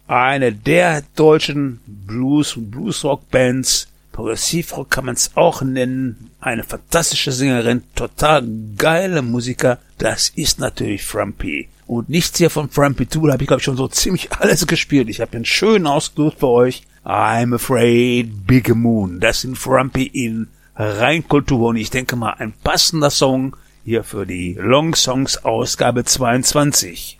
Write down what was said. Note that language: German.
Eine der deutschen Bluesrock-Bands. Progressivrock kann man es auch nennen. Eine fantastische Sängerin, total geile Musiker. Das ist natürlich Frumpy. Und nichts hier von Frumpy 2, da habe ich glaube ich schon so ziemlich alles gespielt. Ich habe einen schönen ausgesucht für euch. I'm Afraid, Big Moon. Das sind Frumpy in Reinkultur. Und ich denke mal, ein passender Song hier für die Long Songs Ausgabe 22.